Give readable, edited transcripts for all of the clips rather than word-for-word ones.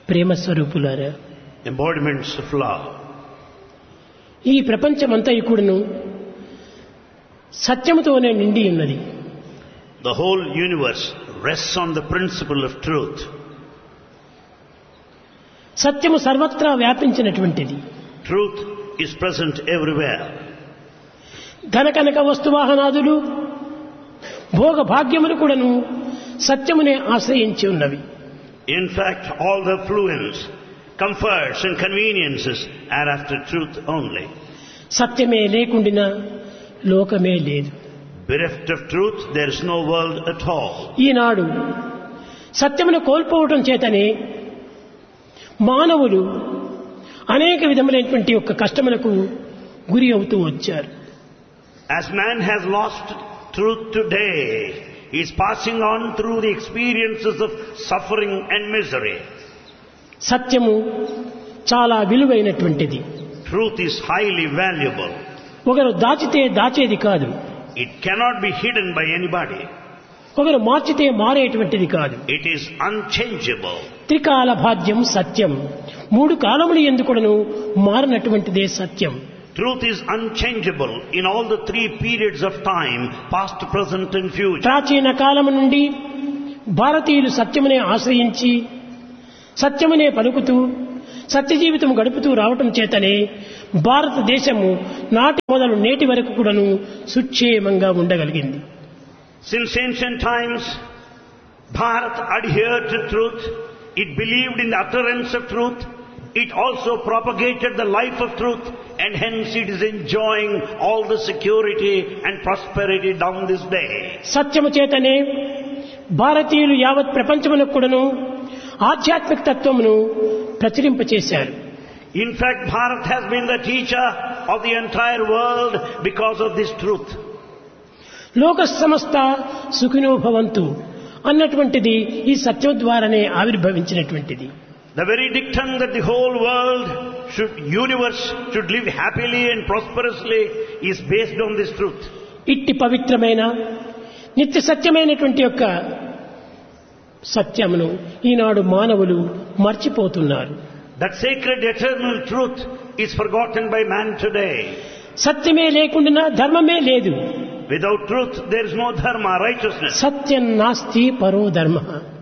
ప్రేమ స్వరూపులారా, embodiments of love. ఈ ప్రపంచమంతా కూడాను సత్యముతోనే నిండి ఉన్నది. The whole universe rests on the principle of truth. సత్యము సర్వత్రా వ్యాపించినటువంటిది. Truth is present everywhere. ధనకనక వస్తువాహనాదులు భోగ భాగ్యములు కూడాను సత్యమునే ఆశ్రయించి ఉన్నవి. In fact, all the affluence, comforts and conveniences are after truth only. సత్యమే లేకుండినా లోకమే లేదు. Bereft of truth, there is no world at all. ఈనాడు సత్యమును కోల్పోవటం చేతనే మానవులు అనేక విధములైనటువంటి యొక్క కష్టములకు గురి అవుతూ వచ్చారు. As man has lost truth today, he is passing on through the experiences of suffering and misery. సత్యము చాలా విలువైనటువంటిది. Truth is highly valuable. ఒకరు దాచితే దాచేది కాదు. It cannot be hidden by anybody. ఒకరు మార్చితే మారేటువంటిది కాదు. It is unchangeable. త్రికాల భాగ్యం సత్యం. మూడు కాలములు ఎందుకును మారినటువంటిదే సత్యం. Truth is unchangeable in all the three periods of time, past, present and future. ప్రాచీన కాలము నుండి భారతీయులు సత్యమునే ఆశ్రయించి సత్యమునే పలుకుతూ సత్య జీవితం గడుపుతూ రావటం చేతనే భారతదేశము నాటి మొదలు నేటి వరకు కూడాను సుక్షేమంగా ఉండగలిగింది. Since ancient times, Bharat adhered to truth. It believed in the utterance of truth. It also propagated the life of truth, and hence it is enjoying all the security and prosperity down this day. సత్యము చేతనే భారతీయులు యావత్ ప్రపంచమునకు కూడాను ఆధ్యాత్మిక తత్వమును ప్రచురింపచేశారు. In fact, Bharat has been the teacher of the entire world because of this truth. లోక సమస్త సుఖినో భవంతు అన్నటువంటిది ఈ సత్యం ద్వారానే ఆవిర్భవించినటువంటిది. The very dictum that the whole world universe should live happily and prosperously is based on this truth. ఇట్టి పవిత్రమైన నిత్య సత్యమైనటువంటి యొక్క సత్యమును ఈనాడు మానవులు మర్చిపోతున్నారు. That sacred eternal truth is forgotten by man today. సత్యమే లేకుండా ధర్మమే లేదు. Without truth there is no dharma, righteousness. సత్యం నాస్తి పరో ధర్మ.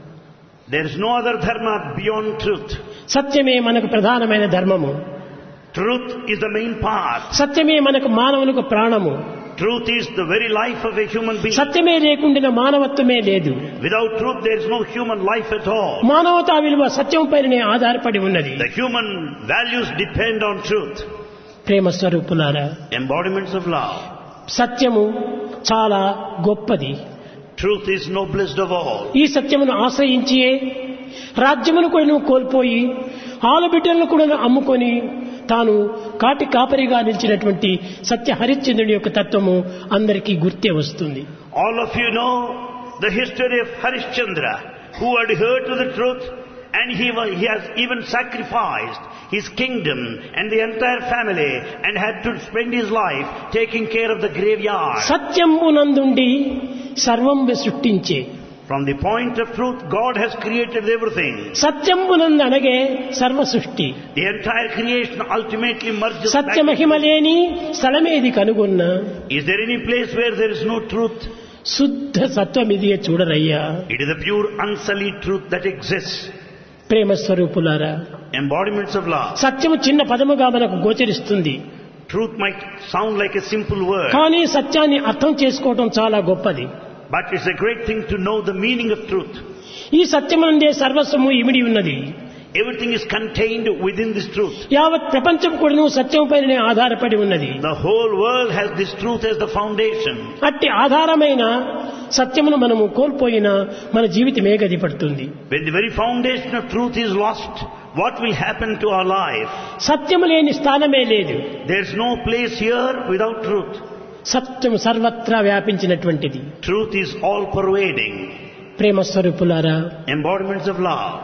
There is no other dharma beyond truth. సత్యమే మనకు ప్రధానమైన ధర్మము. Truth is the main part. సత్యమే మనకు మానవులకు ప్రాణము. Truth is the very life of a human being. సత్యమే లేకుండా మానవత్వమే లేదు. Without truth there is no human life at all. మానవతా విలువ సత్యం పైనే ఆధారపడి ఉన్నది. The human values depend on truth. ప్రేమ స్వరూపులారా, Embodiments of love. సత్యము చాలా గొప్పది. Truth is noblest of all. ఈ సత్యమును ఆశ్రయించి రాజ్యమును కూడా కోల్పోయి ఆలబిడ్డలను కూడా అమ్ముకొని తాను కాటి కాపరిగా నిలిచినటువంటి సత్య హరిశ్చంద్రుడి యొక్క తత్వము అందరికీ గుర్తే వస్తుంది. All of you know the history of Harishchandra, who adhered to the truth, and he has even sacrificed his kingdom and the entire family and had to spend his life taking care of the graveyard. సత్యమునందుండి సర్వం సృష్టించే. From the point of truth, God has created everything. సత్యమునందు అనగే సర్వ సృష్టి. The entire creation ultimately merges back. సత్య మహిమ లేని స్థలమేది కనుగొన్నా. Is there any place where there is no truth? శుద్ధ సత్వమిదియే చూడరయ్యా. It is the pure unsullied truth that exists. ప్రేమ స్వరూపులారా, Embodiments of love. సత్యము చిన్న పదముగా మనకు గోచరిస్తుంది. Truth might sound like a simple word, కానీ సత్యాన్ని అర్థం చేసుకోవటం చాలా గొప్పది. but it's a great thing to know the meaning of truth. ఈ సత్యమునందే సర్వస్వము ఇమిడి ఉన్నది. Everything is contained within this truth. యావత్ ప్రపంచం కూడా సత్యం పైనే ఆధారపడి ఉన్నది. The whole world has this truth as the foundation. అట్టి ఆధారమైన సత్యమును మనము కోల్పోయినా మన జీవితమే గతిపడుతుంది. When the very foundation of truth is lost, what will happen to our life? సత్యము లేని స్థానమే లేదు. There's no place here without truth. సత్యము సర్వత్రా వ్యాపించినటువంటిది. Truth is all pervading. ప్రేమ స్వరూపులారా, Embodiments of love.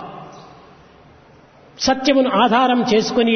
సత్యమును ఆధారం చేసుకొని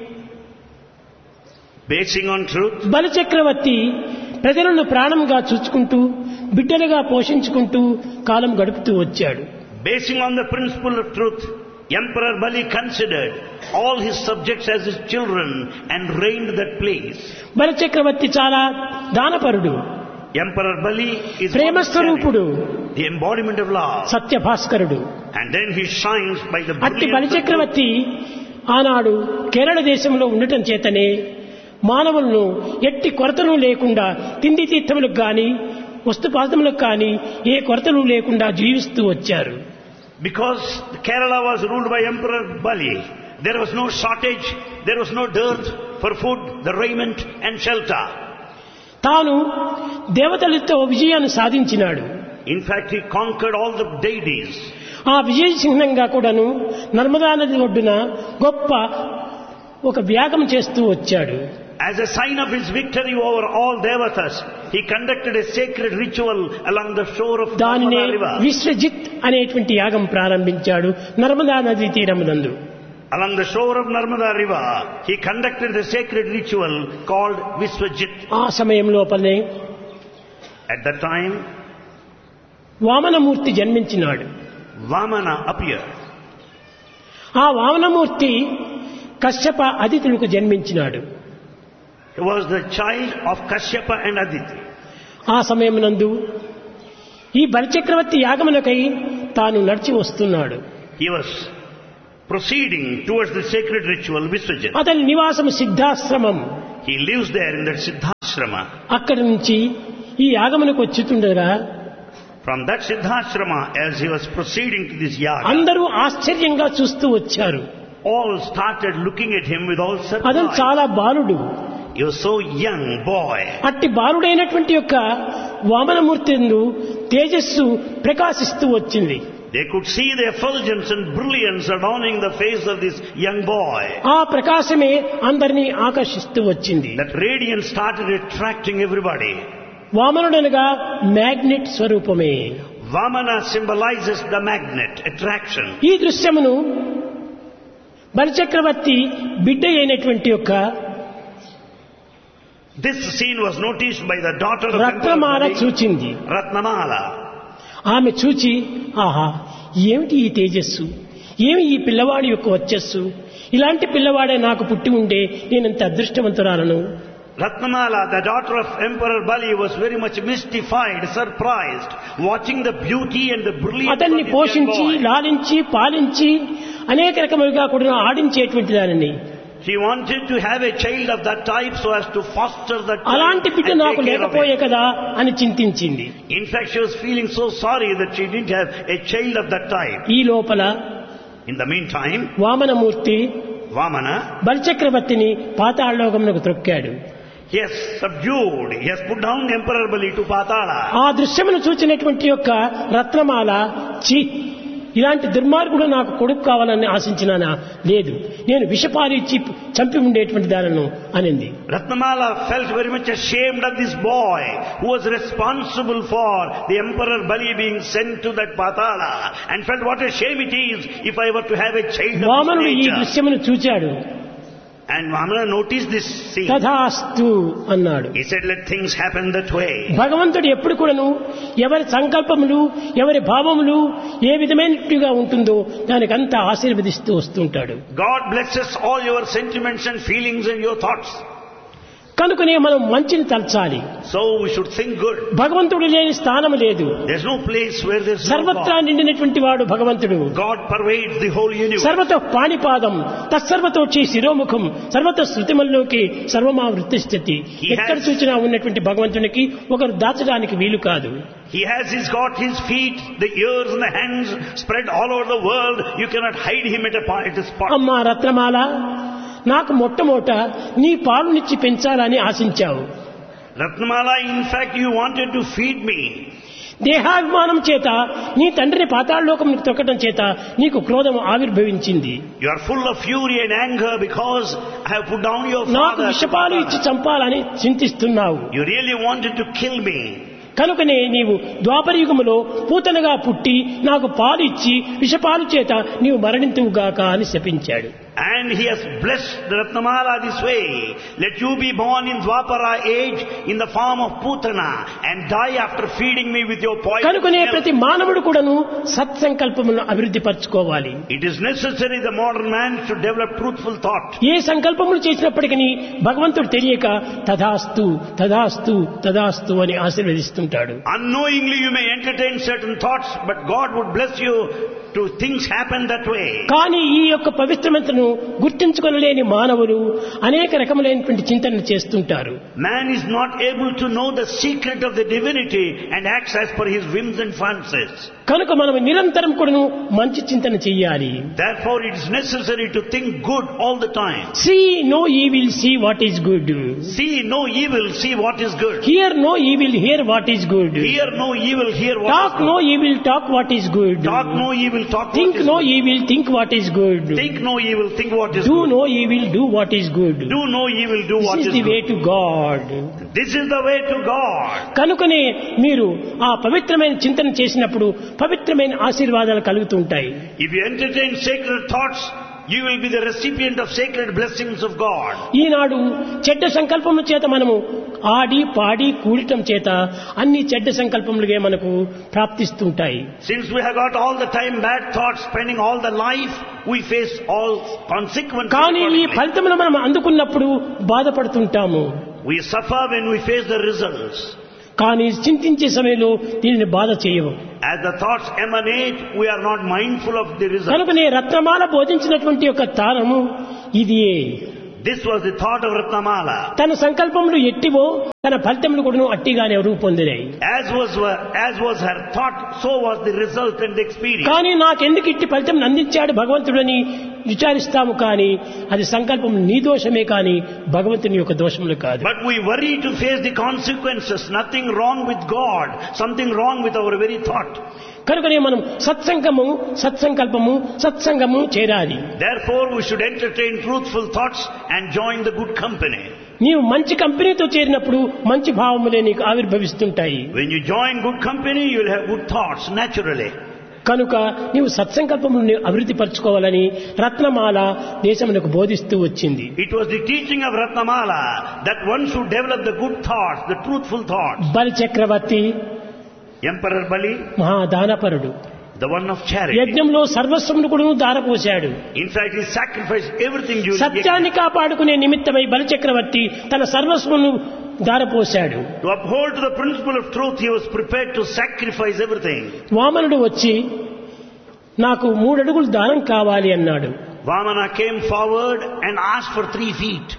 Basing on truth, బలిచక్రవర్తి ప్రజలను ప్రాణంగా చూచుకుంటూ బిడ్డలుగా పోషించుకుంటూ కాలం గడుపుతూ వచ్చాడు. basing on the principle of truth, Emperor Bali considered all his subjects as his children and reigned that place. బలి చక్రవర్తి చాలా దానపరుడు, Emperor Bali is ప్రేమస్వరూపుడు, the embodiment of love. సత్యభాస్కరుడు. And then he shines by the అట్టి బలి brilliance of truth. చక్రవర్తి ఆనాడు కేరళ దేశంలో ఉండటం చేతనే మానవులను ఎట్టి కొరతలు లేకుండా తిండి తీర్థములకు కానీ వస్తుపాదములకు కానీ ఏ కొరతలు లేకుండా జీవిస్తూ వచ్చారు. Because Kerala was ruled by Emperor Bali, there was no shortage, there was no dearth for food, the raiment and shelter. తాను దేవతలతో విజయాన్ని సాధించినాడు. In fact, he conquered all the deities. ఆ విజయ చిహ్నంగా కూడాను నర్మదా నది ఒడ్డున గొప్ప ఒక యాగం చేస్తూ వచ్చాడు. As a sign of his victory over all devatas, he conducted a sacred ritual along the shore of దానినే Narmada river. విశ్వజిత్ అనేటువంటి యాగం ప్రారంభించాడు నర్మదా నది తీరమునందు. Along the shore of Narmada river, he conducted the sacred ritual called Viswajit. ఆ సమయం లోపలనే At that time, Vamanamurthy జన్మించినాడు. Vamana appeared. ఆ Vamanamurthy Kashyapa అదితులకు జన్మించినాడు. He was the child of Kashyapa and Aditi. ఆ సమయమునందు ఈ బలిచక్రవర్తి యాగమునకై తాను నడిచి వస్తున్నాడు. He was proceeding towards the sacred ritual Viswajit. అతని నివాసము Siddhashramam. He lives there in that Siddhashrama. అక్కడి నుంచి ఈ యాగమునకు వచ్చుతుండగా From that Siddhashrama, as he was proceeding to this yaga, అందరూ ఆశ్చర్యంగా చూస్తూ వచ్చారు. all started looking at him with all అతను surprise. చాలా బాలుడు. He was so young boy. అట్టి బాలుడైనటువంటి యొక్క వామనమూర్తి యందు తేజస్సు ప్రకాశిస్తూ వచ్చింది. They could see the effulgence and brilliance adorning the face of this young boy. ఆ ప్రకాశమే అందరినీ ఆకర్షిస్తూ వచ్చింది. That radiance started attracting everybody. వామనుడనగా magnet స్వరూపమే. Vamana symbolizes the magnet, attraction. ఈ దృశ్యమును బలిచక్రవర్తి బిడ్డ అయినటువంటి యొక్క This scene was noticed by the daughter of Ratnamala Emperor Bali, చూచింది. Ratnamala. ఆమె చూచి ఆహా ఏమిటి ఈ తేజస్సు, ఏమి ఈ పిల్లవాడి యొక్క వచ్చస్సు, ఇలాంటి పిల్లవాడే నాకు పుట్టి ఉండే నేనంత అదృష్టవంతురాలను. Ratnamala, the daughter of Emperor Bali, was very much mystified, surprised, watching the beauty and the brilliance of అతన్ని this young పోషించి boy. లాలించి పాలించి అనేక రకములుగా కూడా ఆడించేటువంటి దానిని, She wanted to have a child of that type so as to foster that child అలాంటి బిడ్డ and నాకు take care of లేకపోయే it. కదా అని చింతించింది. In fact, she was feeling so sorry that she didn't have a child of that type. ఈ లోపల In the meantime, Vamanamurthy Vamana, బలిచక్రవర్తిని పాతాళలోకమునకు త్రొక్కాడు. he has subdued, he has put down Emperor Bali to Patala. ఆ దృశ్యమును చూచినటువంటి యొక్క రత్నమాల చి ఇలాంటి దుర్మార్గుడు నాకు కొడుకు కావాలని ఆశించినానా, లేదు నేను విషపాలు ఇచ్చి చంపి ఉండేటువంటి దానను అనింది. Ratnamala felt very much ashamed of this boy who was responsible for the Emperor Bali being sent to that Patala, and felt what a shame it is if I were to have a child of Vamanudu this ఈ nature. దృశ్యమును చూచాడు. And Vamana noticed this scene. తథాస్తు అన్నాడు. He said, let things happen that way. భగవంతుడు ఎప్పుడు కూడాను ఎవరి సంకల్పములు ఎవరి భావములు ఏ విధమైనట్టుగా ఉంటుందో దానికంతా ఆశీర్వదిస్తూ వస్తుంటాడు. God blesses all your sentiments and feelings and your thoughts. కనుకనే మనం మంచిని తలచాలి. So we should think good. భగవంతుడు లేని స్థానం లేదు. There's no place where there's no సర్వత్రా God. నిండినటువంటి వాడు భగవంతుడు. God pervades the whole universe. సర్వతో పాణిపాదం తత్సర్వతోచి శిరోముఖం సర్వత శృతిమల్లోకి సర్వమా వృత్తిస్థితి. ఎక్కడ చూచినా ఉన్నటువంటి భగవంతునికి ఒకరు దాచడానికి వీలు కాదు. He has got his feet, the ears and the hands spread all over the world. You cannot hide him at a spot. అమ్మా రత్నమాల, నాకు మొట్టమొదట నీ పాలునిచ్చి పెంచాలని ఆశించావు. Ratnamala, in fact, you wanted to feed me. దేహాభిమానం చేత నీ తండ్రిని పాతాళలోకమునకు తొక్కడం చేత నీకు క్రోధం ఆవిర్భవించింది. You are full of fury and anger because I have put down your నాకు father. విషపాలు ఇచ్చి చంపాలని చింతిస్తున్నావు. You really wanted to kill me. కనుకనే నీవు ద్వాపరయుగములో పూతనగా పుట్టి నాకు పాలు ఇచ్చి విషపాలు చేత నీవు మరణింతువుగాక అని శపించాడు. And he has blessed the Ratnamala this way. Let you be born in Dwapara age in the form of Putana and die after feeding me with your poison కనుకనే milk. ప్రతి మానవుడు కూడాను సత్సంకల్పములను అభివృద్ధి పరచుకోవాలి. It is necessary the modern man should develop truthful thought. ఏ సంకల్పములు చేసినప్పటికీ భగవంతుడు తెలియక తథాస్తు తథాస్తు తథాస్తు అని ఆశీర్వదిస్తుంటాడు. Unknowingly you may entertain certain thoughts, but God would bless you to things happen that way. కానీ ఈ యొక్క పవిత్రమంతను గుర్తించుకొనలేని మానవులు అనేక రకములైనటువంటి చింతనలు చేస్తుంటారు. Man is not able to know the secret of the divinity and acts as per his whims and fancies. కనుక మనం నిరంతరం కూడాను మంచి చింతన చెయ్యాలి. Therefore it is necessary to think good all the time. See no evil, see what is good. See no evil, see what is good. Hear no evil, hear what is good. Hear no evil, hear what Talk is good. no evil, talk what is good. Talk no evil, talk Think what is no good. evil, think what is good. Think no evil, think what is Do good. no evil, do what is good. Do no evil, do what This is is the way good. to God. This is the way to God. కనుకనే మీరు ఆ పవిత్రమైన చింతన చేసినప్పుడు పవిత్రమైన ఆశీర్వాదాలు కలుగుతుంటాయి. If you entertain sacred thoughts, you will be the recipient of sacred blessings of God. ఈనాడు చెడ్డ సంకల్పముల చేత మనము ఆడి పాడి కూడటం చేత అన్ని చెడ్డ సంకల్పములుగా మనకు ప్రాప్తిస్తుంటాయి. Since we have got all the time bad thoughts, spending all the life, we face all consequences. కానీ ఈ accordingly. ఫలితములు మనం అందుకున్నప్పుడు బాధపడుతుంటాము. We suffer when we face the results. కానీ చింతించే సమయంలో దీనిని బాధ చేయము. As the thoughts emanate, we are not mindful of the results. కనుకనే రత్నమాల బోధించినటువంటి యొక్క తారము ఇదియే. This was the thought of Ratnamala. తన సంకల్పములు ఎట్టివో తన ఫలితములు కూడా అట్టిగానే రూపొందినాయి. As was her thought, so was the result and the experience. కానీ నాకెందుకు ఇట్టి ఫలితం అందించాడు భగవంతుడని విచారిస్తాము, కానీ అది సంకల్పం నీ దోషమే కానీ భగవంతుని యొక్క దోషములు కాదు. But we worry to face the consequences. Nothing wrong with God, something wrong with our very thought. కనుకనే మనం సత్సంకల్పము సత్సంగము చేరాలి. Therefore we should entertain truthful thoughts and join the good company. నీవు మంచి కంపెనీతో చేరినప్పుడు మంచి భావములే నీకు ఆవిర్భవిస్తుంటాయి. When you join good company, you will have good thoughts naturally. కనుక నీవు సత్సంకల్పమును అభివృద్ధి పరచుకోవాలని రత్నమాల దేశమునకు బోధిస్తూ వచ్చింది. It was the teaching of Ratnamala that one should develop the good thoughts, the truthful thoughts. బలి చక్రవర్తి Emperor Bali, మహాదానపరుడు, the one of charity. యజ్ఞంలో సర్వస్వమును కూడా దారపోశాడు. In fact, he sacrificed everything during the సత్యాన్ని కాపాడుకునే నిమిత్తమై బలి చక్రవర్తి తన సర్వస్వమును దారపోశాడు. To uphold the principle of truth, he was prepared to sacrifice everything. వామనుడు వచ్చి నాకు 3 అడుగులు దానం కావాలి అన్నాడు. Vamana came forward and asked for 3 feet.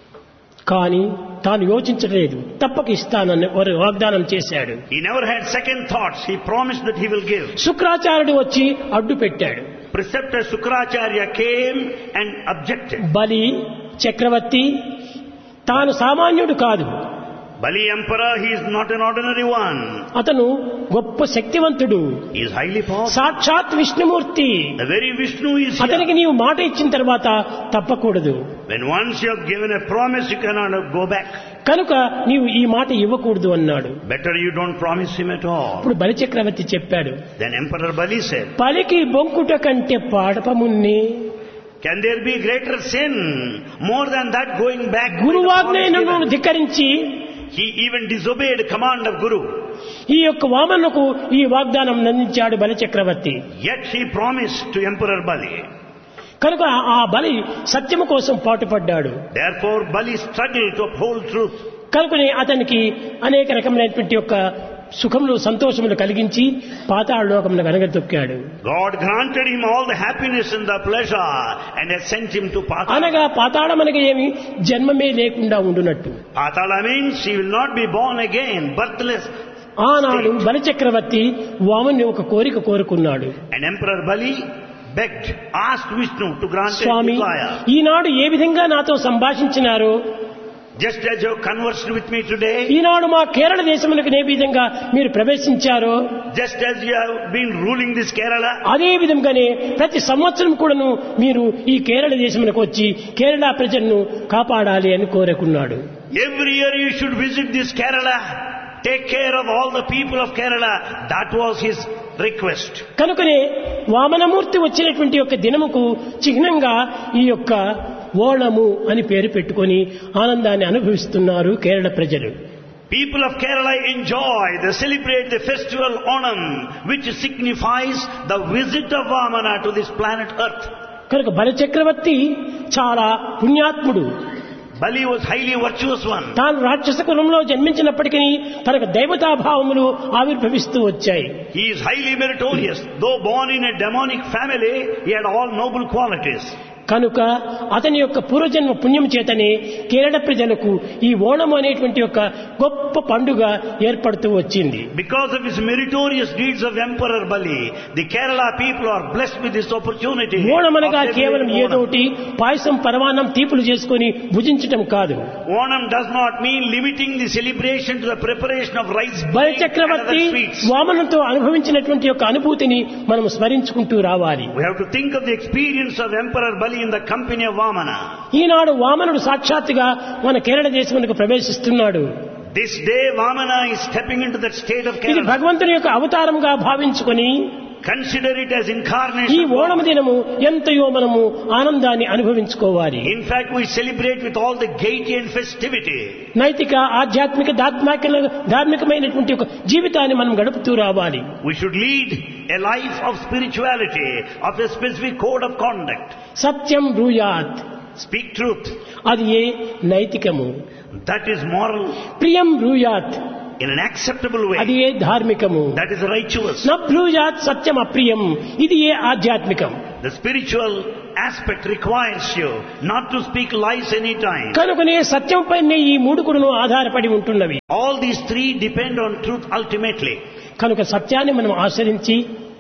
కానీ తాను యోచించలేదు, తప్పక ఇస్తానని వాగ్దానం చేశాడు. He never had second thoughts. He promised that he will give. శుక్రాచార్యుడు వచ్చి అడ్డు పెట్టాడు. Preceptor Sukracharya came and objected. బలి చక్రవర్తి తాను సామాన్యుడు కాదు, Bali Emperor, he is not an ordinary one. అతను గొప్ప శక్తివంతుడు, He is highly powerful. సాక్షాత్ Vishnumurthy. The very Vishnu is అతనికి here. నీవు మాట ఇచ్చిన తర్వాత తప్పకూడదు. When once you have given a promise, you cannot go back. కనుక నీవు ఈ మాట ఇవ్వకూడదు అన్నాడు. Better you don't promise him at all. ఇప్పుడు బలి చక్రవర్తి చెప్పాడు, Then Emperor Bali said, పలికి బొంకుట కంటే పాడపమున్నే, can there be greater sin more than that going back? by the గురువాజ్ఞను promise given? ధిక్కరించి He even disobeyed command of Guru. ఈ యొక్క వామనుకు ఈ వాగ్దానం అందించాడు బలి చక్రవర్తి. Yet he promised to Emperor Bali. కనుక ఆ బలి సత్యము కోసం పాటుపడ్డాడు. Therefore Bali struggled to uphold truth. కనుకనే అతనికి అనేక రకమైనటువంటి యొక్క సుఖములు సంతోషములు కలిగించి పాతాళ లోకమును వెనగదొక్కాడు. God granted him all the happiness and the pleasure and has sent him to Patala. అనగా పాతాళం అనగా ఏమి, జన్మమే లేకుండా ఉండునట్టు. Patala means he will not be born again, birthless. ఆనాడు బలి చక్రవర్తి వామన్ని ఒక కోరిక కోరుకున్నాడు. And Emperor Bali begged, asked Vishnu to grant a Swamy, desire. ఈనాడు ఏ విధంగా నాతో సంభాషించినారో, Just as you have conversed with me today, ఈనాడు మా కేరళ దేశములకు ఏ విధంగా మీరు ప్రవేశించారో, just as you have been ruling this Kerala, అదే విధంగానే ప్రతి సంవత్సరం కూడాను మీరు ఈ కేరళ దేశమునకు వచ్చి కేరళ ప్రజలను కాపాడాలి అని కోరుకున్నాడు. every year you should visit this Kerala, take care of all the people of Kerala. That was his request. కనుకనే వామనమూర్తి వచ్చినటువంటి యొక్క దినముకు చిహ్నంగా ఈ యొక్క ఓణము అని పేరు పెట్టుకొని ఆనందాన్ని అనుభవిస్తున్నారు కేరళ ప్రజలు. People of Kerala enjoy, they celebrate the festival Onam, which signifies the visit of Vamana to this planet Earth. కనుక బలిచక్రవర్తి చాలా పుణ్యాత్ముడు. Bali was highly virtuous one. తాను రాక్షస కులంలో జన్మించినప్పటికీ తనకు దైవతాభావములు ఆవిర్భవిస్తూ వచ్చాయి. He is highly meritorious. Though born in a demonic family, he had all noble qualities. కనుక అతని యొక్క పూర్వజన్మ పుణ్యం చేతనే కేరళ ప్రజలకు ఈ ఓణం అనేటువంటి ఒక గొప్ప పండుగ ఏర్పడుతూ వచ్చింది. Because of his meritorious deeds of Emperor Bali, the Kerala people are blessed with this opportunity. Onam అనగా కేవలం ఏదోటి పాయసం పరమాన్నం తీపులు చేసుకొని భుజించటం కాదు. Onam does not mean limiting the celebration to the preparation of rice బలి cake and Chakravarthi other sweets. వామనంతో అనుభవించినటువంటి యొక్క అనుభూతిని మనం స్మరించుకుంటూ రావాలి. We have to think of the experience of Emperor Bali in the company of Vamana. ఈనాడు వామనుడు సాక్షాత్తుగా మన కేరళ దేశమునకు ప్రవేశిస్తున్నాడు. This day Vamana is stepping into that state of ఇది Kerala. భగవంతుని యొక్క అవతారంగా భావించుకొని Consider it as ఈ incarnation of ఓణమ God. దినము ఎంతయో మనము ఆనందాన్ని అనుభవించుకోవాలి. In fact, we celebrate with all the gaiety and festivity. నైతిక ఆధ్యాత్మిక ధార్మికమైనటువంటి ఒక జీవితాన్ని మనం గడుపుతూ రావాలి. We should lead a life of spirituality, of a specific code of conduct. Satyam బ్రూయాత్, Speak truth. అది ఏ నైతికము. That is moral ప్రియం బ్రూయాత్, in an acceptable అది way. A ధార్మికము. That is righteous. న బ్రూయాత్ సత్యం అప్రియం, ఇది ఏ ఆధ్యాత్మికం. The spiritual aspect requires you not to speak lies any time. కనుకనే సత్యం పైనే ఈ మూడు కూడాను ఆధారపడి ఉంటున్నవి. All these three depend on truth ultimately. కనుక సత్యాన్ని మనం ఆచరించి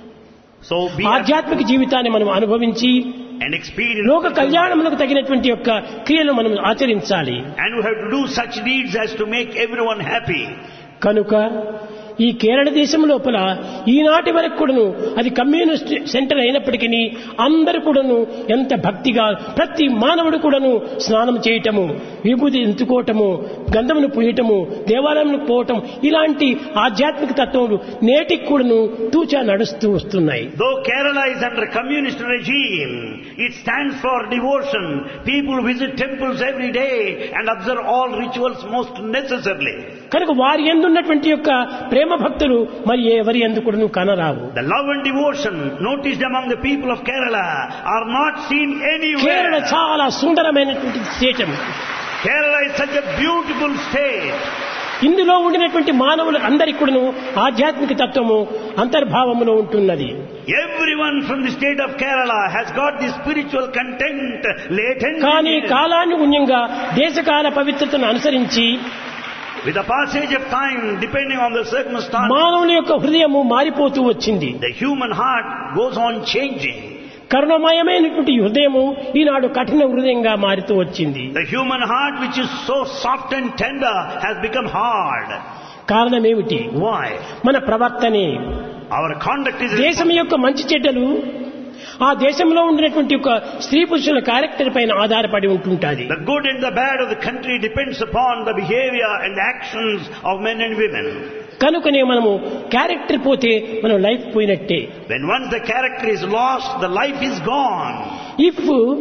So be ఆధ్యాత్మిక జీవితాన్ని మనం అనుభవించి and experience. లోక కళ్యాణములకు తగినటువంటి యొక్క క్రియలు మనం ఆచరించాలి. And we have to do such deeds as to make everyone happy. కనుక ఈ కేరళ దేశం లోపల ఈనాటి వరకు కూడాను అది కమ్యూనిస్ట్ సెంటర్ అయినప్పటికీ అందరూ కూడాను ఎంత భక్తిగా ప్రతి మానవుడు కూడాను స్నానం చేయటము, విభూతి ఎంచుకోవటము, గంధమును పూయటము, దేవాలయంకు పోవటం, ఇలాంటి ఆధ్యాత్మిక తత్వములు నేటికి కూడాను తూచా నడుస్తూ వస్తున్నాయి. Though Kerala is under communist regime, it stands for devotion. People visit temples every day and observe all rituals most necessarily. కనుక వారి యందున్నటువంటి యొక్క ప్రేమ భక్తులు మరి ఎవరి యందు కూడాను కనరావు. The love and devotion noticed among the people of Kerala are not seen Kerala anywhere. చాలా సుందరమైనటువంటి దేశం. Kerala is such a beautiful state. ఇందులో ఉండినటువంటి మానవులు అందరికీ కూడాను ఆధ్యాత్మిక తత్వము అంతర్భావములో ఉంటున్నది. Everyone from the state of Kerala has got this spiritual content latent. కానీ in them. కాలానుగుణ్యంగా దేశకాల పవిత్రతను అనుసరించి With the passage of time, depending on the circumstances, మానవుని యొక్క హృదయము మారిపోతూ వచ్చింది. the human heart goes on changing. కరుణమయమైనటువంటి హృదయము ఈనాడు కఠిన హృదయంగా మారుతూ వచ్చింది. The human heart, which is so soft and tender, has become hard. కారణమేమిటి? Why? మన ప్రవర్తనే. Our conduct is దేశం యొక్క మంచి చెడ్డలు ఆ దేశంలో ఉండినటువంటి ఒక స్త్రీ పురుషుల క్యారెక్టర్ పైన ఆధారపడి ఉంటుంటాది. the good and the bad of the country depends upon the behavior and the actions of men and women. కనుకనే మనము క్యారెక్టర్ పోతే మనం లైఫ్ పోయినట్టే. When once the character is lost, the life is gone. If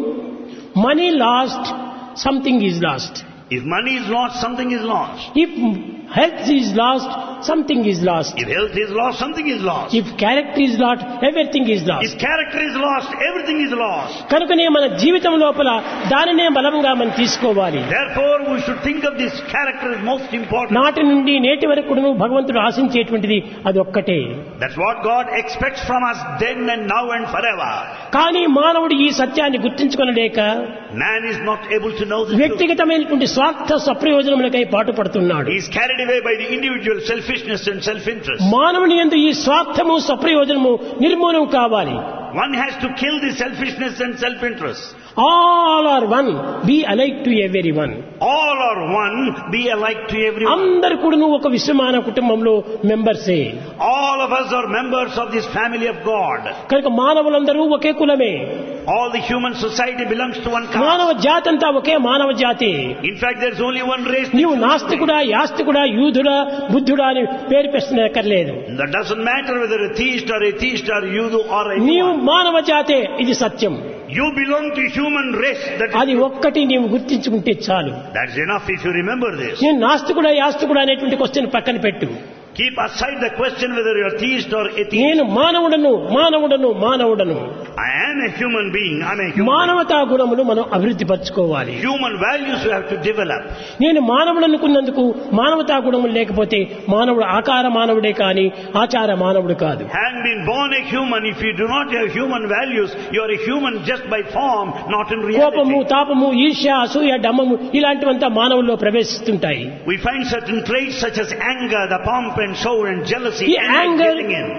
money last, something is lost. If money is lost, something is lost. If health is lost, something is lost. If health is lost, something is lost. If character is lost, everything is If last. character is lost, everything is lost. కనుకనే మన జీవితం లోపల దానినే బలంగా మనం తీసుకోవాలి. Therefore, we should think of this character as most important. నాటి నుండి నేటి వరకు కూడా భగవంతుడు ఆశించేటువంటిది అది ఒక్కటే. That's what God expects from us then and now and forever. కానీ మానవుడు ఈ సత్యాన్ని గుర్తించుకొనలేక Man is not able to know the truth. వ్యక్తిగతమైనటువంటి స్వార్థ స్వప్రయోజనములకై పాటుపడుతున్నాడు. He is carried away by the individual selfishness and self-interest. మానవుని యందు ఈ స్వార్థము స్వప్రయోజనము నిర్మూలన కావాలి. One has to kill the selfishness and self-interest. All are one, be alike to every one. All are one, be alike to everyone. అందరు కూడా ఒక విశ్వమాన కుటుంబంలో మెంబర్సే. All of us are members of this family of God. కనుక మానవులందరూ ఒకే కులమే. All the human society belongs to one మానవ caste. జాతి అంతా ఒకే మానవ జాతి. In fact, there's only one race. నీవు నాస్తికుడా, యాస్తికుడా, యూదుడా, బుద్ధుడా అని పేరు పెట్టనక్కర్లేదు. That doesn't matter whether a atheist or Yudu or నీవు anyone. మానవ జాతే, ఇది సత్యం. You belong to human race. అది ఒక్కటి నీవు గుర్తించుకుంటే చాలు. That's enough if you remember this. నేను నాస్తికుడా, యాస్తికుడా అనేటువంటి క్వశ్చన్ పక్కన పెట్టు. Keep aside the question whether you're theist or atheist. నేను మానవుడను, మానవుడను, మానవుడను. I am a human being. I'm a human మానవతా గుణములు మనం అభివృద్ధి పరచుకోవాలి. being. Human values you have to develop. నేను మానవుడు అనుకున్నందుకు మానవతా గుణములు లేకపోతే మానవుడు ఆకార మానవుడే కాని ఆచార మానవుడు కాదు. Having been born a human, if you do not have human values, you are a human just by form, not in కోపము, reality. తాపము, ఈర్ష్య, అసూయ, డమ్మము ఇలాంటివంతా మానవుల్లో ప్రవేశిస్తుంటాయి. We find certain traits such as anger, the pomp and show and jealousy ఈ and anger, getting in.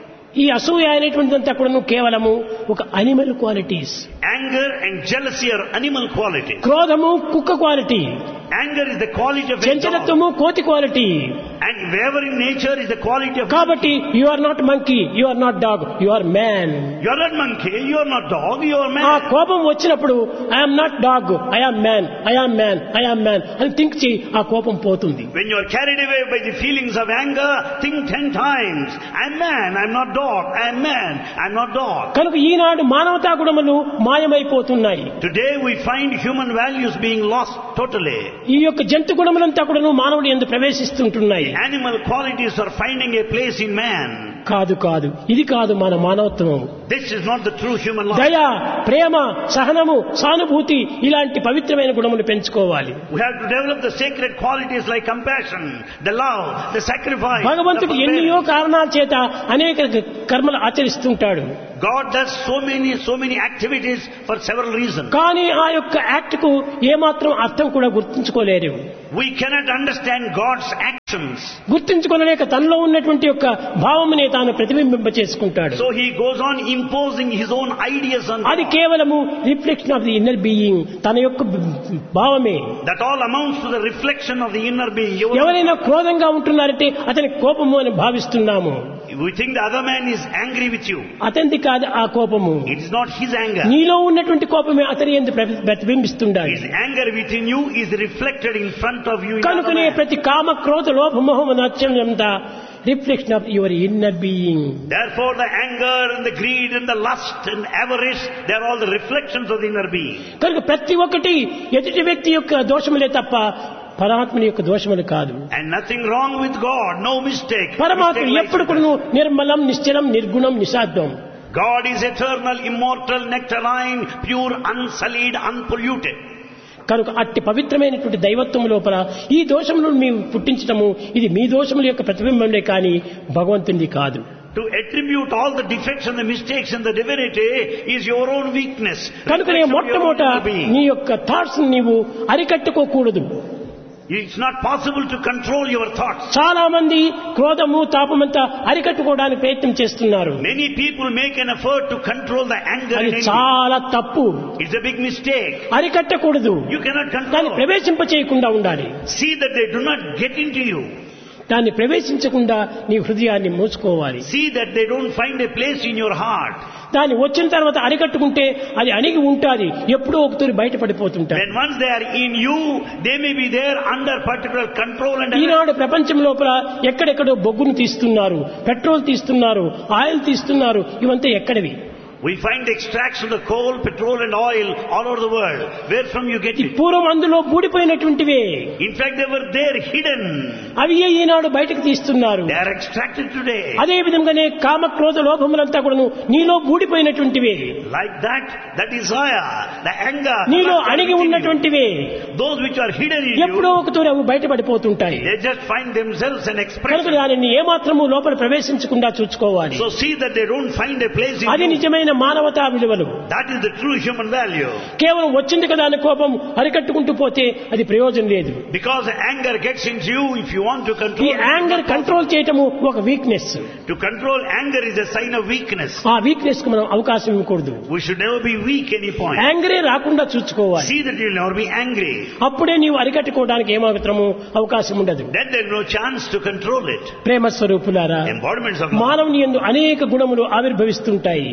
ఈ అసూయ అనేటువంటిదంతా కూడా కేవలము ఒక animal qualities. Anger and jealousy are animal qualities. క్రోధము కుక్క quality, Anger is the quality of a dog. చంచలత్వము కోతి quality. And wavering nature is the quality of కాబట్టి you are not monkey, you are not dog, you are man. You are not monkey, you are not dog, you are ఆ man. కోపం వచ్చినప్పుడు I'm not dog, I'm man, I'm man, I'm man అని think చేయి, ఆ కోపం పోతుంది. When you are carried away by the feelings of anger, think 10 times. I'm man, I'm not dog. I'm man, I'm not dog. కనుక ఈనాడు మానవతా గుణములు మాయమైపోతున్నాయి. Today we find human values being lost totally. ఈ యొక్క జంతు గుణములంతా కూడా మానవుడి యందు ప్రవేశిస్తుంటున్నాయి. Animal qualities are finding a place in man. కాదు కాదు, ఇది కాదు మన మానవత్వం. This is not the true human life. దయ, ప్రేమ, సహనము, సానుభూతి ఇలాంటి పవిత్రమైన గుణములు పెంచుకోవాలి. We have to develop the sacred qualities like compassion, the love, the sacrifice. the భగవంతుడు forbearance. ఎన్నో కారణాల చేత అనేక కర్మలు ఆచరిస్తుంటాడు. God does so many activities for several reasons. కానీ ఆ యొక్క యాక్ట్ కు ఏమాత్రం అర్థం కూడా గుర్తించుకోలేరు. We cannot understand God's actions. గుర్తించుకోలేక తనలో ఉన్నటువంటి యొక్క భావమునే తాను ప్రతిబింబింప చేసుకుంటాడు. So he goes on imposing his own ideas on అది God. కేవలము reflection of the inner being, తన యొక్క భావమే. That all amounts to the reflection of the inner being. ఎవరైనా క్రోధంగా ఉంటున్నారంటే అతని కోపము అని భావిస్తున్నాము. We think the other man is angry with you. అతనిది కాదు ఆ కోపము. It is not his anger. నీలో ఉన్నటువంటి కోపమే అతని యందు ప్రతిబింబిస్తుండాలి. His anger within you is reflected in front of you in the other కనుకనే man. ప్రతి కామ క్రోధ లోభ మోహ నచ్చంతా reflection of your inner being. Therefore the anger and the greed and the lust and avarice, they are all the reflections of the inner being. కనుక ప్రతి ఒక్కటి ఎదుటి వ్యక్తి యొక్క దోషములే తప్ప పరమాత్మని యొక్క దోషములు కాదు. And nothing wrong with God, no mistake. పరమాత్మ Mistake lies ఎప్పుడు with కూడా us. నిర్మలం, నిశ్చలం, నిర్గుణం, నిశాబ్దం. God is eternal, immortal, nectarine, pure, unsullied, unpolluted. కనుక అట్టి పవిత్రమైనటువంటి దైవత్వం లోపల ఈ దోషములను మేము పుట్టించటము ఇది మీ దోషముల యొక్క ప్రతిబింబమే కానీ భగవంతునిది కాదు. To attribute all the defects and the mistakes in the divinity is your own weakness. కనుకనే Reflection of your own మొట్టమొదట inner being. నీ యొక్క థాట్స్ నీవు అరికట్టుకోకూడదు. It's not possible to control your thoughts. చాలా మంది క్రోధము, తాపమంతా అరికట్టుకోవడానికి ప్రయత్నం చేస్తున్నారు. Many people make an effort to control the anger అది and envy. చాలా తప్పు. It's a big mistake. అరికట్టకూడదు, You cannot దాన్ని control. ప్రవేశింప చేయకుండా ఉండాలి. See that they do not get into you. దాన్ని ప్రవేశించకుండా నీ హృదయాన్ని మూసుకోవాలి. See that they don't find a place in your heart. దాన్ని వచ్చిన తర్వాత అరికట్టుకుంటే అది అణిగి ఉంటాది, ఎప్పుడో ఒకతూరి బయటపడిపోతుంటాయి. When once they are in you, they may be there under particular control and ఈనాడు ప్రపంచం లోపల ఎక్కడెక్కడో బొగ్గును తీస్తున్నారు, పెట్రోల్ తీస్తున్నారు, ఆయిల్ తీస్తున్నారు. ఇవంతా ఎక్కడివి? we find the extracts of the coal, petrol and oil all over the world. Where from you get ఈ it? పూర్వం అందులో బూడిపోయినటువంటివే. In fact, they were there hidden. అవి ఈనాడు బయటకు తీస్తున్నారు. They are extracted today. అదే విధంగానే కామ క్రోధ లోభములంతా కూడాను నీలో బూడిపోయినటువంటివే. Like that, the desire, the anger, the నీలో lust are అణిగి within you. ఉన్నటువంటివే Those which are hidden in ఎప్పుడో you, ఒకతూరి అవి బయటపడిపోతుంటాయి. they just find themselves an కనుక expression. దానిని ఏమాత్రము లోపల ప్రవేశించకుండా చూసుకోవాలి. So see that they don't find a place in అది you. నిజమైన మానవతా విలువలు. That is the true human value. కేవలం వచ్చింది కదా అని కోపం అరికట్టుకుంటూ పోతే అది ప్రయోజనం లేదు. Because anger gets into you, if you want to ఈ control it, యాంగర్ కంట్రోల్ చేయటము ఒక weakness. to control anger is a sign of weakness. ఆ వీక్నెస్ కు మనం అవకాశం ఇవ్వకూడదు. We should never be weak any point. యాంగరే రాకుండా చూసుకోవాలి. See that you will never be angry. అప్పుడే నీవు అరికట్టుకోవడానికి ఏమాత్రము అవకాశం ఉండదు. Then there is no chance to control it. ప్రేమ స్వరూపులారా, Embodiments of love. మానవుని యందు అనేక గుణములు ఆవిర్భవిస్తుంటాయి. There are so many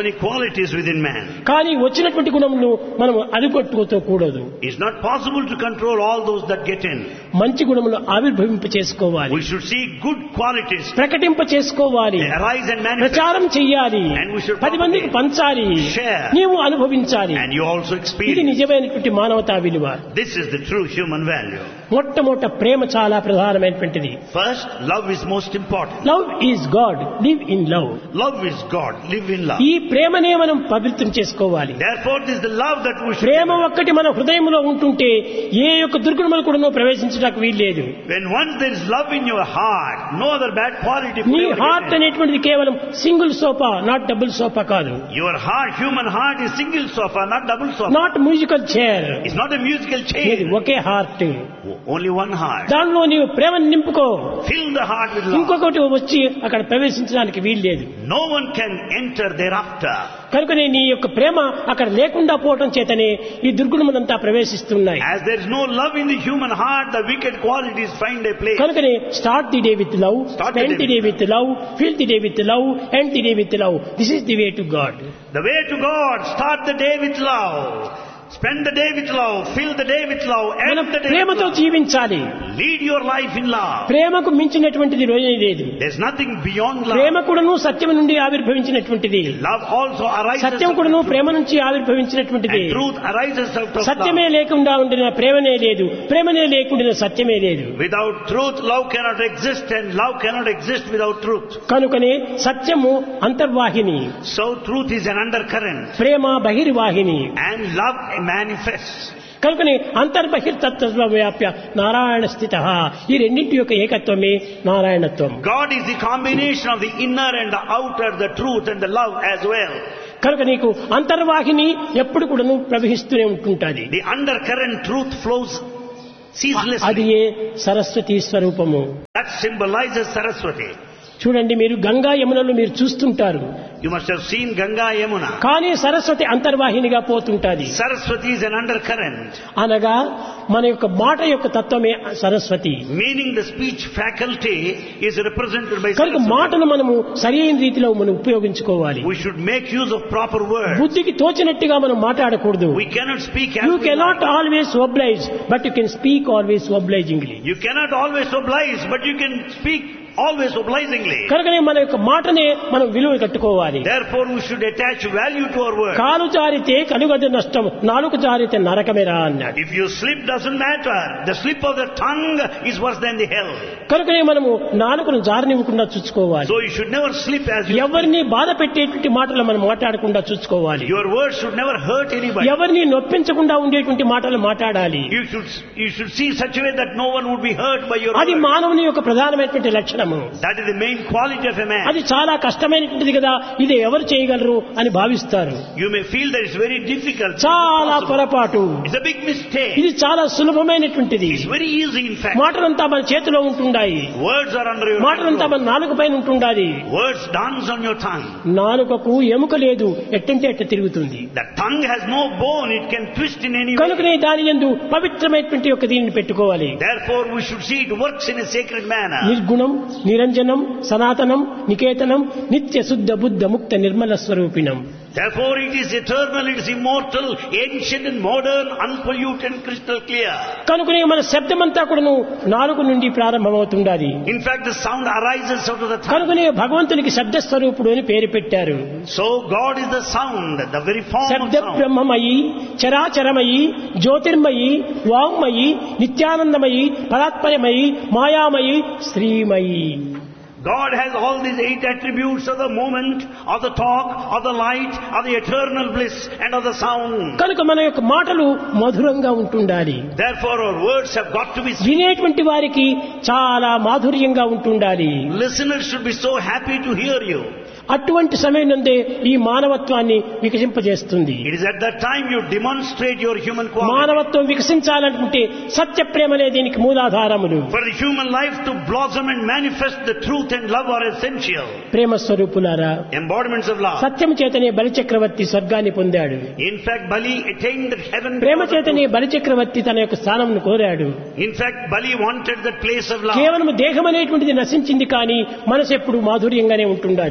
many qualities within man. కానీ వచ్చినటువంటి గుణములను మనం అదుగొట్టుకోకూడదు. It's not possible to control all those that get in. మంచి గుణములు ఆవిర్భవింప చేసుకోవాలి, We should see good qualities ప్రకటింప చేసుకోవాలి, arise and manifest. ప్రచారం చెయ్యాలి, And we should 10 మందికి పంచాలి, share. నీవు అనుభవించాలి. And you also ఇది experience. నిజమైనటువంటి మానవతా విలువ. This is the true human value. మొట్టమొదట ప్రేమ చాలా ప్రధానమైనటువంటిది. First, love is most important. Love is God, live in love. Love is God. Live in love. ఈ ప్రేమనే మనం పవిత్రం చేసుకోవాలి. Therefore, this is the love that we should Prema develop. ఒక్కటి మన హృదయంలో ఉంటుంటే ఏ యొక్క దుర్గుణములు కూడా ప్రవేశించడానికి వీల్లేదు. When once there is love in your heart, no other bad quality నీ could ever heart get in. అనేటువంటిది కేవలం single sofa, not double sofa కాదు. Your heart, human heart, is single sofa, not double sofa. Not musical chair. It's not a musical ఇది chair. ఒకే heart. Only one heart. దానిలో నీవు ప్రేమను నింపుకో, Fill the heart with love. ఇంకొకటి వచ్చి అక్కడ ప్రవేశించడానికి వీల్లేదు. No one can enter thereafter. కనుకనే నీ యొక్క ప్రేమ అక్కడ లేకుండా పోవటం చేతనే ఈ దుర్గుణములంతా ప్రవేశిస్తున్నాయి. As there is no love in the human heart, the wicked qualities find a place. కనుకనే start the day with love, Start the spend the day day with love, fill the day with love, end the day with love. This is the way to God. The way to God, start the day with love. Spend the day with love. Fill the day with love. మనం End the day with ప్రేమతో love. జీవించాలి. Lead your life in love. ప్రేమకు మించినటువంటిది రోజు లేదు. There's nothing beyond ప్రేమ love. కూడాను సత్యం నుండి ఆవిర్భవించినటువంటిది. Love also arises సత్యం out కూడాను of Prema truth. నుంచి ఆవిర్భవించినటువంటిది. And truth arises out of సత్యమే love. లేకుండా ఉండిన ప్రేమనే లేదు, ప్రేమనే లేకుండా సత్యమే లేదు. Without truth, love cannot exist, and love cannot exist without truth. కనుకనే సత్యము అంతర్వాహిని, So truth is an undercurrent, Prema బహిర్వాహిని. and love manifests. కనుకనే అంతర్బహిర్తత్వ వ్యాప్య నారాయణ స్థిత. ఈ రెండింటి యొక్క ఏకత్వమే నారాయణత్వం. God is the combination of the inner and the outer, the truth and the love as well. కనుక నీకు అంతర్వాహిని ఎప్పుడు కూడాను ప్రవహిస్తూనే ఉంటుంటుంది. The undercurrent truth flows అది ceaselessly. ఏ సరస్వతి స్వరూపము. That symbolizes Saraswati. చూడండి, మీరు గంగా యమునలు మీరు చూస్తుంటారు, You must have seen Ganga Yamuna. కానీ Saraswati అంతర్వాహినిగా పోతుంటాది. Saraswati is an undercurrent, అనగా మన యొక్క మాట యొక్క తత్వమే Saraswati. meaning the speech faculty is represented by కనుక Saraswati. మాటను మనము సరైన రీతిలో మనం ఉపయోగించుకోవాలి. We should make use of proper words. బుద్ధికి తోచినట్టుగా మనం మాట్లాడకూడదు. We cannot speak as You we cannot like. always oblige, but you can speak always obligingly. You cannot always oblige, but you can speak always obligingly. కనుకనే మన యొక్క మాటనే మనం విలువ కట్టుకోవాలి. Therefore, we should attach value to our words. కాలు జారితే కలుగదు నష్టం, నాలుగు జారితే నరకమేరా అన్నాడు. If you slip, doesn't matter. The slip of the tongue is worse than the hell. కనుకనే మనము నాలుకను జారనివ్వకుండా చూసుకోవాలి. So you should never slip as you ఎవరిని బాధ పెట్టేటువంటి మాటలు మనం మాట్లాడకుండా చూసుకోవాలి. Your words should never hurt anybody. ఎవరిని నొప్పించకుండా ఉండేటువంటి మాటలు మాట్లాడాలి. You should see such a way that no one would be hurt by your అది words. మానవుని యొక్క ప్రధానమైనటువంటి లక్షణము. That is the main quality of a man. అది చాలా కష్టమైనటువంటిది కదా, ఇది ఎవరు చేయగలరు అని భావిస్తారు. You may feel that it's very difficult. చాలా Impossible. పొరపాటు. It's a big mistake. ఇది చాలా సులభమైనటువంటిది. It's very easy, in fact. మాటలంతా మన చేతిలో ఉంటుండాయి. Words are under your మాటలంతా control. మన నాలుక పైన ఉంటుండాలి. Words dance on your tongue. నాలుకకు ఎముక లేదు, ఎట్టంటే ఎట్ట తిరుగుతుంది. The tongue has no bone. It can twist in any way. కనుకనే దాని యందు పవిత్రమైనటువంటి ఒక దీనిని పెట్టుకోవాలి. Therefore, we should see it works in a sacred manner. నిర్గుణం, నిరంజనం, సనాతనం, నికేతనం, నిత్య శుద్ధ బుద్ధ ముక్త Nirmala స్వరూపిణం. Therefore, it is eternal, it is immortal, ancient and modern, unpolluted and crystal clear. కనుకనే మన శబ్దమంతా కూడాను నాలుక నుండి ప్రారంభమవుతుండాలి. In fact, the sound arises out of the tongue. కనుకనే భగవంతునికి శబ్ద స్వరూపుడు అని పేరు పెట్టారు. So, God is the sound, the very form of శబ్ద sound. బ్రహ్మమయి, చరాచరమయి, Jyotirmayi, వాంగ్మయి, నిత్యానందమయి, పరాత్పరమయి, మాయామయి, Srimayi. God has all these 8 attributes of the moment, of the talk, of the light, of the eternal bliss and of the sound. కనుక మన యొక్క మాటలు మధురంగా ఉంటుండాలి. Therefore, our words have got to be sweet. వినేటువంటి వారికి చాలా మాధుర్యంగా ఉంటుండాలి. Listeners should be so happy to hear you. అటువంటి సమయం నందే ఈ మానవత్వాన్ని వికసింపజేస్తుంది. It is at that time you demonstrate your human quality. మానవత్వం వికసించాలనుకుంటే సత్య ప్రేమలే దీనికి మూలాధారములు. For the human life to blossom and manifest, the truth and love are essential. ప్రేమ స్వరూపులారా, Embodiments of love. సత్యం చేతనే బలిచక్రవర్తి స్వర్గాన్ని పొందాడు. In fact, Bali attained the heaven. ప్రేమ చేతనే బలిచక్రవర్తి తన యొక్క స్థానంను కోరాడు. In fact, Bali wanted that place of love. కేవలం దేహం అనేటువంటిది నశించింది, కానీ మనసు ఎప్పుడు మాధుర్యంగానే ఉంటుండాలి. The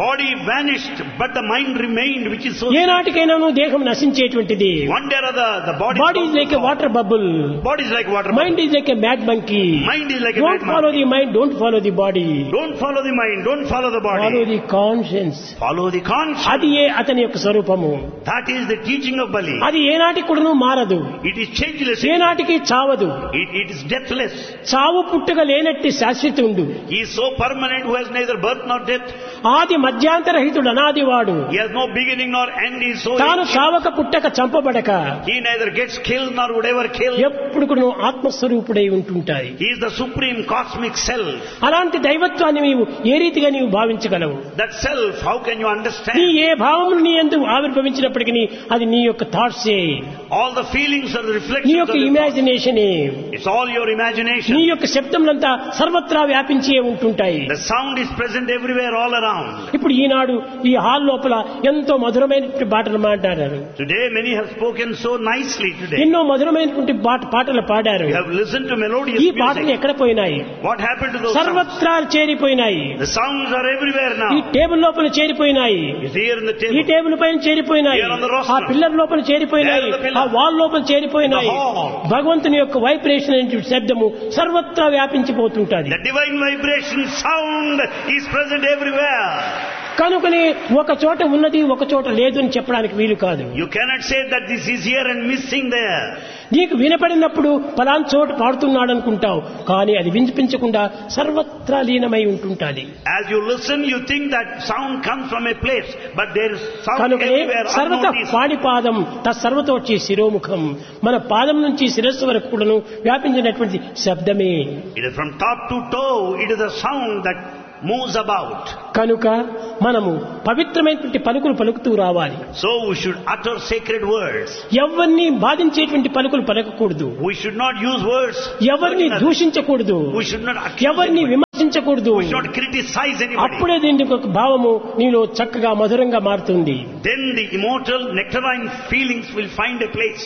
body vanished, but the mind remained, which is so. ఏనాటికైనా దేహం నశించేటువంటిది. One day or other, the body. Body is like a water bubble. Body is like water. Mind is like a mad monkey. Mind is like a Don't mad follow monkey. the mind. Don't follow the body. Don't follow the mind. Don't follow the body. Follow the conscience. Follow the conscience. అది అతని యొక్క స్వరూపము. That is the teaching of Bali. అది ఏనాటికి కూడా మారదు. It is changeless. ఏనాటికి చావదు. It is deathless. చావు పుట్టుక లేనట్టి శాశ్వతుడు. He is so permanent who has neither birth nor death. ఆది మధ్యాంతరహితుడు అనాదివాడు. He has no beginning nor end. He is so. తాను చావక పుట్టక చంపబడక. He neither gets killed nor would ever kill. ఎప్పుడు కూడా ఆత్మస్వరూపుడై ఉంటుంటాయి. He is the supreme cosmic self. అలాంటి దైవత్వాన్ని నీవు ఏ రీతిగా నీవు భావించగలవు? That self, how can you నీ understand? ఏ భావములు నీ యందు ఆవిర్భవించినప్పటికీ అది నీ యొక్క థాట్సే, All the feelings are the నీ reflections యొక్క of the thought. ఇమాజినేషనే, It's all your నీ imagination. యొక్క శబ్దములంతా సర్వత్రా వ్యాపించే ఉంటుంటాయి. The sound is present everywhere, all around. ఇప్పుడు ఈనాడు ఈ హాల్ లోపల ఎంతో మధురమైనటువంటి పాటలు మాట్లాడారు. Today, many have spoken so nicely today. ఎన్నో మధురమైనటువంటి పాటలు పాడారు. You have listened to melodious ఈ పాటలు music. ఎక్కడ పోయినాయి? What happened to those sounds? సర్వత్రా చేరిపోయినాయి. The sounds are everywhere ఈ now. టేబుల్ లోపల చేరిపోయినాయి. It's here in the ఈ table. టేబుల్ పైన చేరిపోయినాయి. Here on the rostrum. ఆ పిల్లర్ లోపల చేరిపోయినాయి. There on the pillar. ఆ వాల్ లోపల చేరిపోయినాయి. The hall. భగవంతుని యొక్క వైబ్రేషన్ అనే శబ్దము సర్వత్రా వ్యాపించిపోతుంటది. The divine vibration sound is present everywhere. కనుకనే ఒక చోట ఉన్నది ఒక చోట లేదు అని చెప్పడానికి వీలు కాదు. You cannot say that this is here and missing there. నీకు వినపడినప్పుడు పలానా చోట పాడుతున్నాడు అనుకుంటావు, కానీ అది వినిపించకుండా సర్వత్రా లీనమై ఉంటుంటాది. As you listen, you think that sound comes from a place, but there is sound కనుకనే everywhere. సర్వత unnoticed. పాడిపాదం తత్సర్వతోచి శిరోముఖం, మన పాదం నుంచి శిరస్సు వరకు కూడాను వ్యాపించినటువంటి శబ్దమే. It is from top to toe, it is a sound that moves about. కనుక మనము పవిత్రమైనటువంటి పలుకులు పలుకుతూ రావాలి. So we should utter sacred words. ఎవరిని బాధించేటువంటి పలుకులు పలకకూడదు. We should not use words. ఎవరిని దూషించకూడదు. We should not accuse ఎవరిని anybody. విమర్శించకూడదు. We should not criticize anybody. అప్పుడే దీనికి ఒక భావము నీలో చక్కగా మధురంగా మారుతుంది. Then the immortal nectarine feelings will find a place.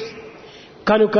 కనుక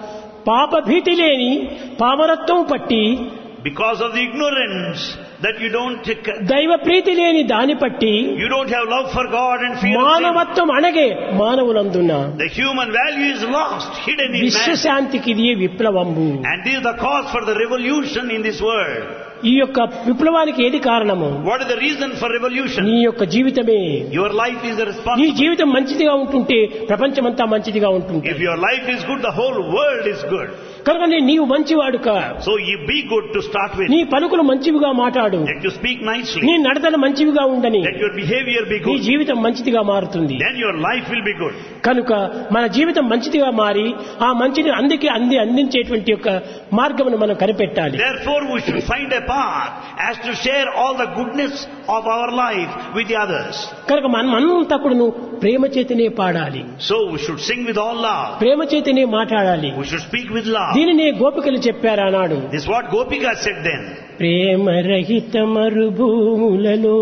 పాప భీతి లేని పామరత్వం పట్టి, Because of the ignorance that you don't దైవ ప్రీతి లేని దాని పట్టి, you don't have love for God and fear of sin. మానవత్వం అనగే మానవులందున్న The human value is lost, hidden in man. విశ్వశాంతికి ఇది విప్లవంబు. And this is the cause for the revolution in this world. ఈ యొక్క విప్లవానికి ఏది కారణము? What is the reason for revolution? నీ యొక్క జీవితమే. Your life is the నీ responsibility. జీవితం మంచిదిగా ఉంటుంటే ప్రపంచమంతా మంచిదిగా ఉంటుంది. If your life is good, the whole world is good. కనుక నీవు మంచివాడుక. So you be good to start with. నీ పలుకులు మంచివిగా మాట్లాడు. Let you speak nicely. నీ నడతలు మంచివిగా ఉండని. Let your behavior be నీ good. జీవితం మంచిదిగా మారుతుంది. Then your life will be good. కనుక మన జీవితం మంచిదిగా మారి ఆ మంచిని అందుకే అందించేటువంటి యొక్క మార్గమును మనం కనిపెట్టాలి. Therefore we should find a path as to share all the goodness of our life with the others. కనుక మనమంతా కూడా ప్రేమ చేతనే పాడాలి. So we should sing with all love. ప్రేమ చేతనే మాట్లాడాలి. We should speak with love. దీనినే గోపికలు చెప్పారు ఆనాడు. This is what Gopika said then. ప్రేమ రహిత మరుభూములలో,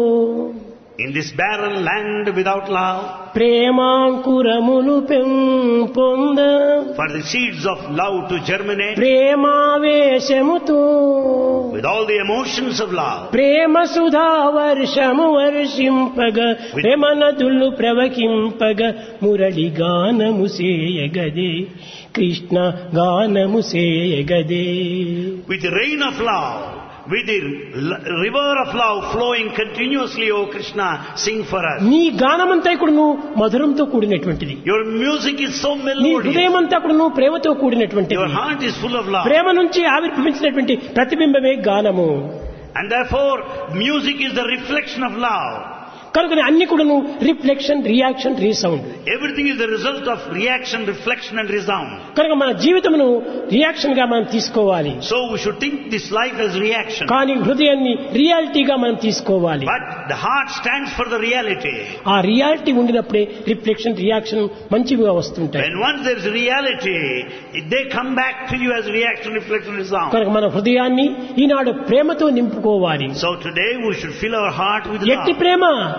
In this barren land without love, ప్రేమాంకురములు పెంపొంద, for the seeds of love to germinate, ప్రేమావేశముతో with all the emotions of love, ప్రేమ సుధా వర్షము వర్షింపగ, ప్రేమ నదులు ప్రవహింపగ, మురళి గానము సేయగదే, కృష్ణ గానము సేయగదే. with the rain of love, with the river of love flowing continuously, O Krishna, sing for us. నీ గానమంతా కూడా మధురంతో కూడినటువంటిది. Your music is so నీ melodious. హృదయమంతా కూడా ప్రేమతో కూడినటువంటిది. Your heart is full of love. ప్రేమ నుంచి ఆవిర్భవించినటువంటి ప్రతిబింబమే గానము. And therefore, music is the reflection of love. కనుక అన్ని కూడా reflection, reaction, resound. Everything is the result of reaction, reflection and resound. కనుక మన జీవితమును రియాక్షన్ గా మనం తీసుకోవాలి. So we should think this life as reaction. కానీ హృదయాన్ని రియాలిటీగా మనం తీసుకోవాలి. But the heart stands for the reality. ఆ రియాలిటీ ఉండినప్పుడే రిఫ్లెక్షన్, రియాక్షన్ మంచిగా వస్తుంటాయి. When once there is reality, they come back to you as reaction, reflection, resound. కనుక మన హృదయాన్ని ఈనాడు ప్రేమతో నింపుకోవాలి. So today we should fill our heart with ఎట్టి love. ప్రేమ?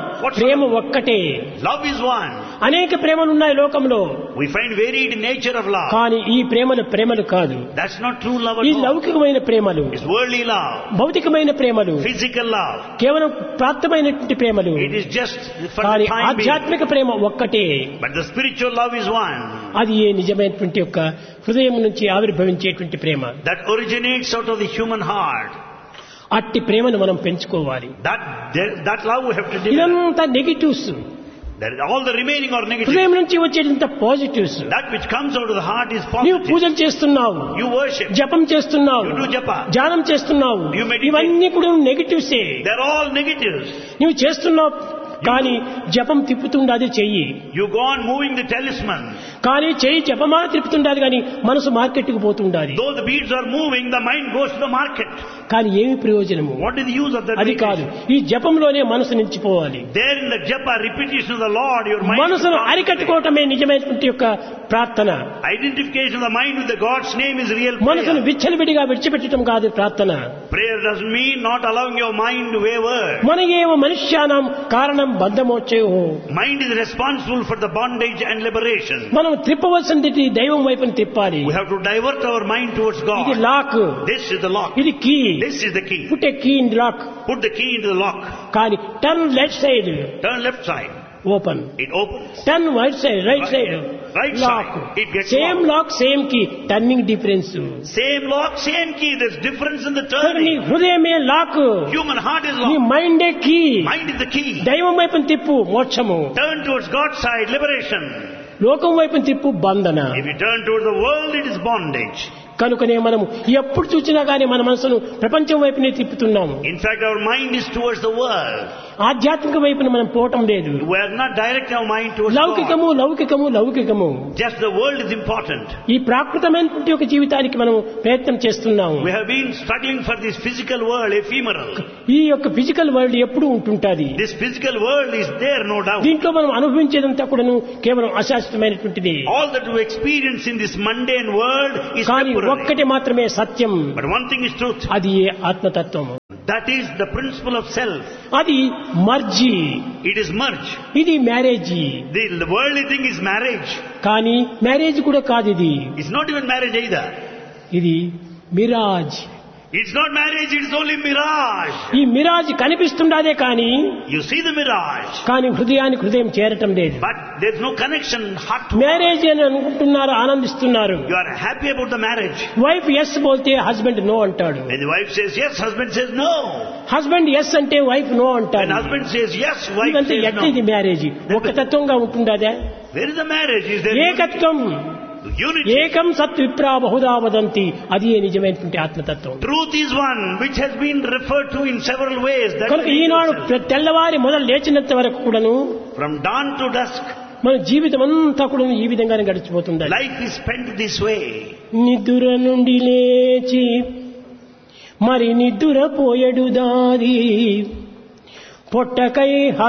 What's ప్రేమ love? ఒక్కటే. Love is one. అనేక ప్రేమలు ఉన్నాయి లోకంలో. We find varied nature of love. కానీ ఈ ప్రేమలు కాదు. That's not true love ఈ at all. లౌకికమైన ప్రేమలు, It's worldly love, భౌతికమైన ప్రేమలు, physical love. కేవలం ప్రాప్తమైనటువంటి ప్రేమలు. It is just for కానీ the time being. ఆధ్యాత్మిక ప్రేమ ఒక్కటే. But the spiritual love is one. అది ఏ నిజమైనటువంటి యొక్క హృదయం నుంచి ఆవిర్భవించేటువంటి ప్రేమ. That originates out of the human heart. అట్టి ప్రేమను మనం పెంచుకోవాలి. That love we have to develop. ఇదంతా negatives. That is all the remaining are negative. హృదయం నుంచి వచ్చేటంత positives. That which comes out of the heart is నీవు positive. పూజలు చేస్తున్నావు, You worship. జపం చేస్తున్నావు, You do japa. ధ్యానం చేస్తున్నావు, You meditate. ఇవన్నీ కూడా నెగిటివ్సే. They're all negatives. నువ్వు చేస్తున్నావు కానీ జపం తిప్పుతుండాది చెయ్యి. You go on moving the talisman. కానీ చెయ్యి జపమాల తిప్పుతుండాది కానీ మనసు మార్కెట్కి పోతుండాది. Though the beads are moving, the mind goes to the market. కానీ ఏమి ప్రయోజనము? What is the use of that? అది కాదు. ఈ జపంలోనే మనసు నిలిచిపోవాలి. There in the japa, repetition of the Lord, your mind. మనసును అరికట్టుకోవటమే నిజమైనటువంటి యొక్క ప్రార్థన. Identification of the mind with the God's name is real మనసును prayer. విచ్చలవిడిగా విడిచిపెట్టడం కాదు ప్రార్థన. Prayer doesn't mean not allowing your mind to waver. మన ఏవ మనుష్యానం కారణం బంధమోచయో. Mind is responsible for the bondage and liberation. మనం త్రిప్పవలసింది దైవం వైపుని తిప్పాలి. We have to divert our mind towards ఇది God. Lock, This is the lock. ఇది key. This is the key. Put a key in lock. Put the key into the lock. కానీ turn left side Turn left side. Open, It opens. Turn right side right side Right lock. side. It gets same locked. Lock same key, turning difference. Same lock, same key. There's difference in the నీ turning. హృదయమే lock, Human heart is నీ locked. మైండే key. Mind is the key. దైవం వైపుని తిప్పు మోక్షము, Turn towards God's side, liberation. లోకం వైపుని తిప్పు బంధన. If you turn towards the world, it is bondage. కనుకనే మనము ఎప్పుడు చూసినా గానీ మన మనసును ప్రపంచం వైపునే తిప్పుతున్నాము. In fact, our mind is towards the world. ఆధ్యాత్మిక వైపున మనం పోవటం లేదు. We are not directing our mind towards God. లౌకికము లౌకికము లౌకికము. Just the world is important. ఈ ప్రాకృతమైనటువంటి ఒక జీవితానికి మనం ప్రయత్నం చేస్తున్నాము. We have been struggling for this physical world, ephemeral. ఈ యొక్క ఫిజికల్ వరల్డ్ ఎప్పుడు ఉంటుంటాది. This physical world is there, no doubt. దీంట్లో మనం అనుభవించేదంతా కూడాను కేవలం అశాశ్వతమైనటువంటిది. All that we experience in this mundane world is కానీ temporary. ఒక్కటి మాత్రమే సత్యం. But one thing is truth. అది ఏ ఆత్మతత్వము. That is the principle of self. అది మర్జీ. It is merge. ఇది marriage. The worldly thing is marriage. కానీ మ్యారేజ్ కూడా కాదు ఇది. It's not even marriage either. ఇది Miraz. It's not marriage, it's only mirage. ఈ మిరాజ్ కనిపిస్తుండదే కానీ You see the mirage, కానీ హృదయానికి హృదయం చేరటం లేదు. but there's no connection heart to marriage అని అనుకుంటున్నారు, ఆనందిస్తున్నారు. You are happy about the marriage. Wife yes బోల్తే husband no అంటాడు. When the wife says yes, husband says no. Husband yes అంటే వైఫ్ నో When అంటాడు. husband says yes, wife ఇదంతా says ఎట్లా ఇది no. Marriage? ఒక తత్వంగా ఉంటుండదే. Where is the marriage? Is there ఏకత్వం. unity? ఏకం సత్ విప్రా బహుదా వదంతి. అది నిజమైనటువంటి ఆత్మతత్వం. Truth is one, which has been referred to in several ways. That కనుక ఈనాడు తెల్లవారి మొదలు లేచినంత వరకు కూడాను from dawn to dusk, మన జీవితం అంతా కూడా ఈ విధంగానే గడిచిపోతుంది. life is spent this way. నిద్ర నుండి లేచి మరి నిద్ర పోయడు దారి పొట్టకై